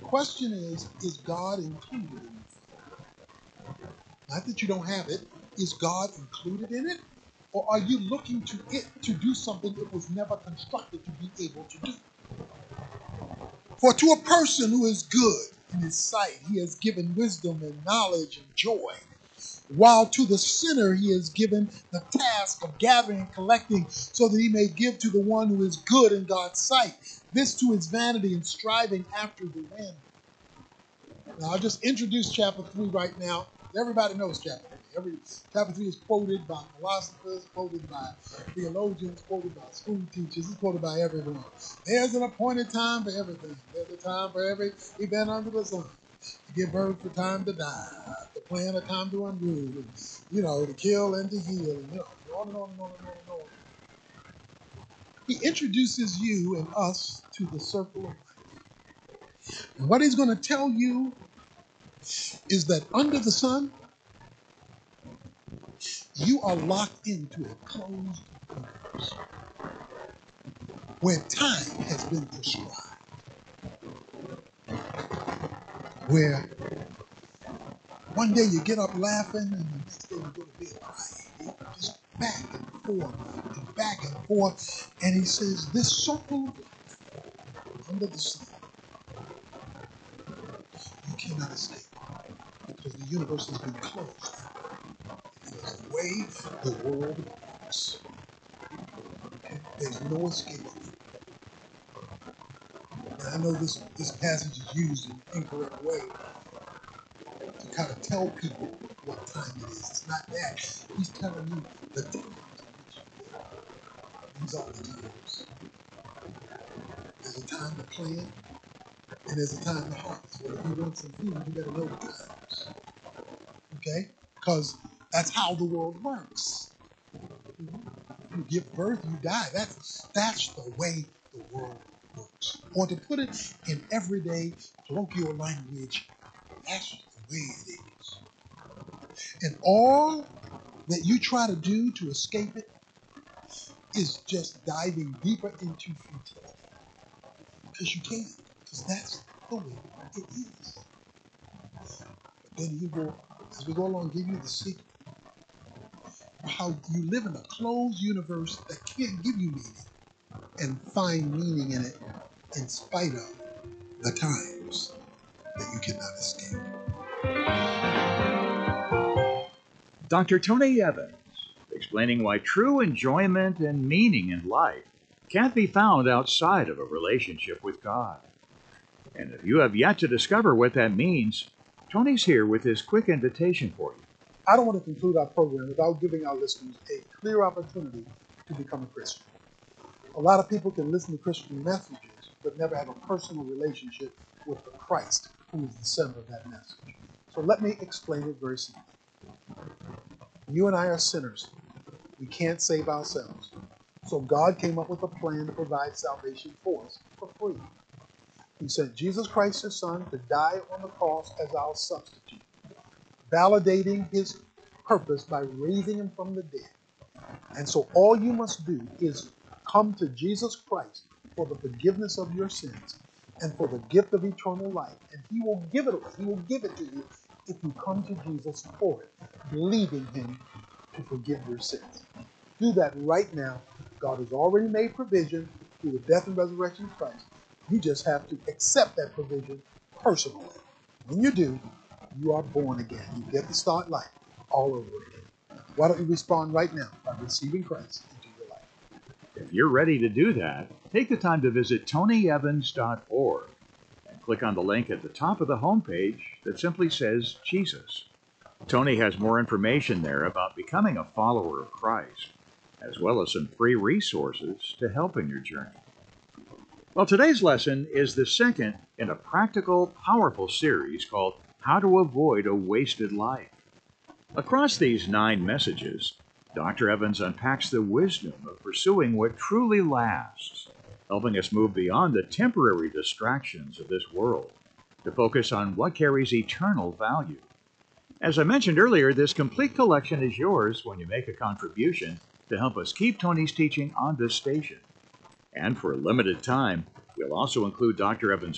question is God included in it? Not that you don't have it. Is God included in it? Or are you looking to it to do something it was never constructed to be able to do? For to a person who is good in his sight, he has given wisdom and knowledge and joy. While to the sinner he has given the task of gathering and collecting so that he may give to the one who is good in God's sight. This to his vanity and striving after the wind. Now I'll just introduce chapter 3 right now. Everybody knows chapter 3. Chapter 3 is quoted by philosophers, quoted by theologians, quoted by school teachers, it's quoted by everyone. There's an appointed time for everything. There's a time for every event under the sun. To give birth, for time to die, to plan, a time to undo, to kill and to heal, and on and on and on and on and on. He introduces you and us to the circle of life. And what he's going to tell you is that under the sun, you are locked into a closed universe where time has been prescribed, where one day you get up laughing and the next day you go to bed crying. Just back and forth and back and forth. And he says, this circle of life under the sun, you cannot escape because the universe has been closed. Because the way the world works, there's no escape. Now, I know this passage is used in an incorrect way to kind of tell people what time it is. It's not that. He's telling you the times in which you live. These are the times. There's a time to plant, and there's a time to harvest. Well, if you want some food, you better know the times. Okay? Because that's how the world works. You give birth, you die. That's the way the world works. Or to put it in everyday colloquial language, that's the way it is. And all that you try to do to escape it is just diving deeper into futility. Because you can't. Because that's the way it is. But then he will, as we go along, give you the secret of how you live in a closed universe that can't give you meaning and find meaning in it in spite of the times that you cannot escape. Dr. Tony Evans, explaining why true enjoyment and meaning in life can't be found outside of a relationship with God. And if you have yet to discover what that means, Tony's here with his quick invitation for you. I don't want to conclude our program without giving our listeners a clear opportunity to become a Christian. A lot of people can listen to Christian messages but never have a personal relationship with the Christ who is the center of that message. So let me explain it very simply. You and I are sinners. We can't save ourselves. So God came up with a plan to provide salvation for us for free. He sent Jesus Christ, his son, to die on the cross as our substitute, validating his purpose by raising him from the dead. And so all you must do is come to Jesus Christ for the forgiveness of your sins and for the gift of eternal life. And he will give it away. He will give it to you if you come to Jesus for it, believing him to forgive your sins. Do that right now. God has already made provision through the death and resurrection of Christ. You just have to accept that provision personally. When you do, you are born again. You get to start life all over again. Why don't you respond right now by receiving Christ into your life? If you're ready to do that, take the time to visit tonyevans.org and click on the link at the top of the homepage that simply says Jesus. Tony has more information there about becoming a follower of Christ, as well as some free resources to help in your journey. Well, today's lesson is the second in a practical, powerful series called How to Avoid a Wasted Life. Across these 9 messages, Dr. Evans unpacks the wisdom of pursuing what truly lasts, helping us move beyond the temporary distractions of this world to focus on what carries eternal value. As I mentioned earlier, this complete collection is yours when you make a contribution to help us keep Tony's teaching on this station. And for a limited time, we'll also include Dr. Evans'